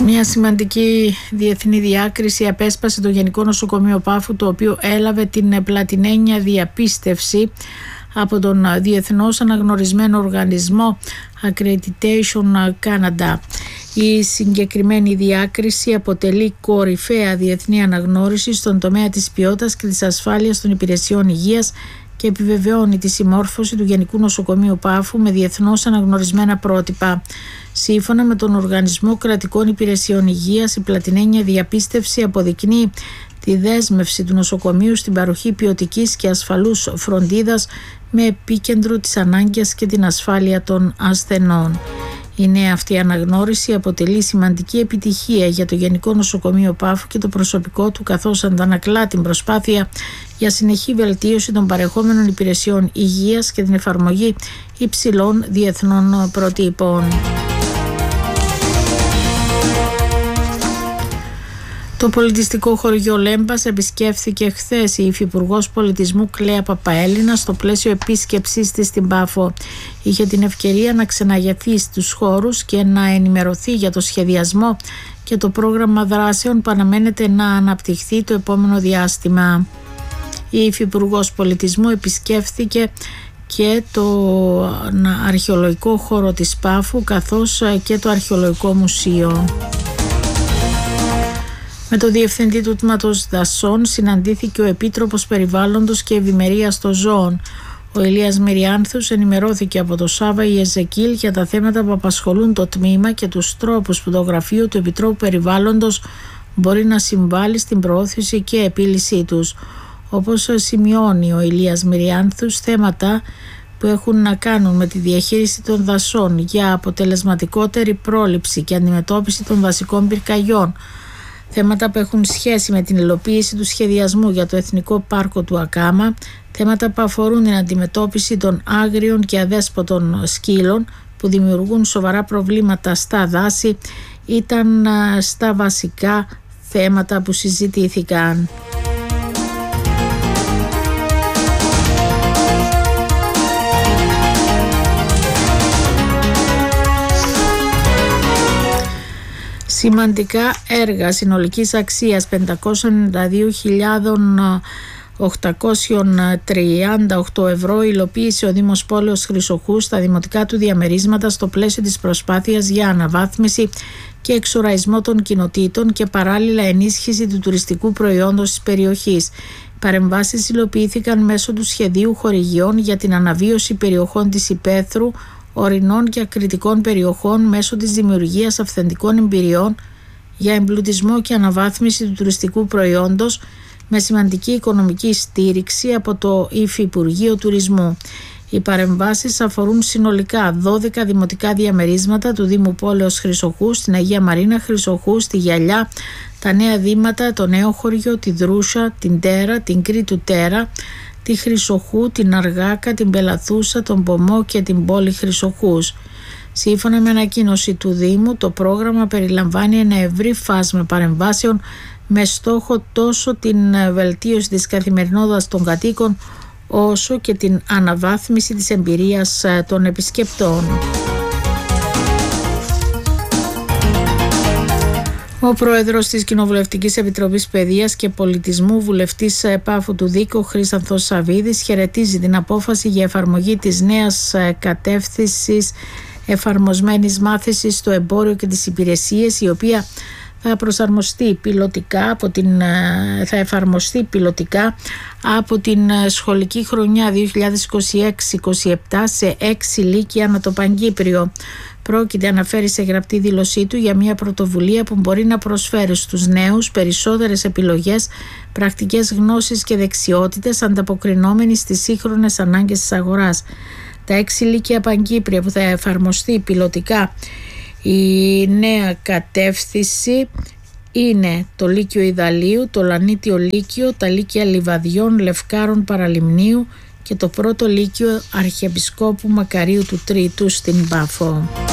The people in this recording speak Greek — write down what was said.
Μια σημαντική διεθνή διάκριση απέσπασε το Γενικό Νοσοκομείο Πάφου, το οποίο έλαβε την πλατινένια διαπίστευση από τον διεθνώς αναγνωρισμένο οργανισμό Accreditation Canada. Η συγκεκριμένη διάκριση αποτελεί κορυφαία διεθνή αναγνώριση στον τομέα της ποιότητας και της ασφάλειας των υπηρεσιών υγείας και επιβεβαιώνει τη συμμόρφωση του Γενικού Νοσοκομείου Πάφου με διεθνώς αναγνωρισμένα πρότυπα. Σύμφωνα με τον Οργανισμό Κρατικών Υπηρεσιών Υγείας, η πλατινένια διαπίστευση αποδεικνύει τη δέσμευση του νοσοκομείου στην παροχή ποιοτικής και ασφαλούς φροντίδας με επίκεντρο τις ανάγκες και την ασφάλεια των ασθενών. Η νέα αυτή αναγνώριση αποτελεί σημαντική επιτυχία για το Γενικό Νοσοκομείο Πάφου και το προσωπικό του, καθώς αντανακλά την προσπάθεια για συνεχή βελτίωση των παρεχόμενων υπηρεσιών υγείας και την εφαρμογή υψηλών διεθνών προτύπων. Το πολιτιστικό χωριό Λέμπας επισκέφθηκε χθες η Υφυπουργός Πολιτισμού Κλέα Παπαέλληνα στο πλαίσιο επίσκεψής της στην Πάφο. Είχε την ευκαιρία να ξεναγεθεί στους χώρους και να ενημερωθεί για το σχεδιασμό και το πρόγραμμα δράσεων που αναμένεται να αναπτυχθεί το επόμενο διάστημα. Η Υφυπουργός Πολιτισμού επισκέφθηκε και το αρχαιολογικό χώρο της Πάφου, καθώς και το αρχαιολογικό μουσείο. Με το Διευθυντή του Τμήματος Δασών συναντήθηκε ο Επίτροπος Περιβάλλοντος και Ευημερίας των Ζώων. Ο Ηλίας Μυριάνθους ενημερώθηκε από το Σάβα Ιεζεκίλ για τα θέματα που απασχολούν το τμήμα και τους τρόπους που το Γραφείο του Επιτρόπου Περιβάλλοντος μπορεί να συμβάλλει στην προώθηση και επίλυσή τους. Όπως σημειώνει ο Ηλίας Μυριάνθους, θέματα που έχουν να κάνουν με τη διαχείριση των δασών για αποτελεσματικότερη πρόληψη και αντιμετώπιση των δασικών πυρκαγιών, θέματα που έχουν σχέση με την υλοποίηση του σχεδιασμού για το Εθνικό Πάρκο του Ακάμα, θέματα που αφορούν την αντιμετώπιση των άγριων και αδέσποτων σκύλων που δημιουργούν σοβαρά προβλήματα στα δάση, ήταν στα βασικά θέματα που συζητήθηκαν. Σημαντικά έργα συνολικής αξίας 592.838 ευρώ υλοποίησε ο Δήμος Πόλεως Χρυσοχού στα δημοτικά του διαμερίσματα στο πλαίσιο της προσπάθειας για αναβάθμιση και εξοραϊσμό των κοινοτήτων και παράλληλα ενίσχυση του τουριστικού προϊόντος της περιοχής. Οι παρεμβάσεις υλοποιήθηκαν μέσω του σχεδίου χορηγιών για την αναβίωση περιοχών της υπαίθρου, ορεινών και ακριτικών περιοχών μέσω της δημιουργίας αυθεντικών εμπειριών για εμπλουτισμό και αναβάθμιση του τουριστικού προϊόντος με σημαντική οικονομική στήριξη από το Υφυπουργείο Τουρισμού. Οι παρεμβάσεις αφορούν συνολικά 12 δημοτικά διαμερίσματα του Δήμου Πόλεως Χρυσοχού, στην Αγία Μαρίνα Χρυσοχού, στη Γιαλιά, τα Νέα Δήματα, το Νέο Χωριό, τη Δρούσα, την Τέρα, την Κρήτου Τέρα, τη Χρυσοχού, την Αργάκα, την Πελαθούσα, τον Πομό και την πόλη Χρυσοχούς. Σύμφωνα με ανακοίνωση του Δήμου, το πρόγραμμα περιλαμβάνει ένα ευρύ φάσμα παρεμβάσεων με στόχο τόσο την βελτίωση της καθημερινότητας των κατοίκων όσο και την αναβάθμιση της εμπειρίας των επισκεπτών. Ο πρόεδρος της Κοινοβουλευτικής Επιτροπής Παιδείας και Πολιτισμού, βουλευτής Πάφου του Δίκου, Χρήστανθος Σαββίδης, χαιρετίζει την απόφαση για εφαρμογή της νέας κατεύθυνσης εφαρμοσμένης μάθησης στο εμπόριο και τις υπηρεσίες, η οποία θα εφαρμοστεί πιλωτικά από την σχολική χρονιά 2026-27 σε 6 λύκεια ανά το Παγκύπριο. Πρόκειται, αναφέρει σε γραπτή δήλωσή του, για μια πρωτοβουλία που μπορεί να προσφέρει στους νέους περισσότερες επιλογές, πρακτικές γνώσεις και δεξιότητες, ανταποκρινόμενοι στις σύγχρονες ανάγκες της αγοράς. Τα 6 λύκεια Παγκύπρια που θα εφαρμοστεί πιλωτικά η νέα κατεύθυνση είναι το Λύκειο Ιδαλίου, το Λανίτιο Λύκειο, τα Λύκεια Λιβαδιών, Λευκάρων, Παραλιμνίου και το πρώτο Λύκειο Αρχιεπισκόπου Μακαρίου του Τρίτου στην Πάφο.